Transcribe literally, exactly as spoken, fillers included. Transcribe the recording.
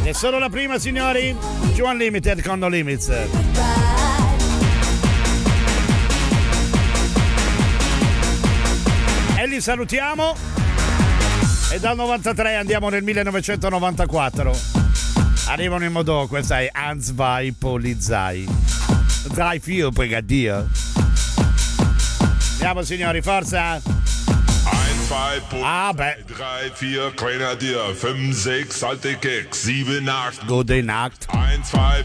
Ed è solo la prima, signori. Più Unlimited con No Limits. E li salutiamo. E dal novantatré andiamo nel millenovecentonovantaquattro. Arrivano in modo, questa è Hans vai Polizei. Drei vier Brigadier. Andiamo, signori, forza. zwei, ah, beh. drei, vier, Grenadier, fünf, sechs, alte Keks, sieben, acht, Gute Nacht. eins, zwei,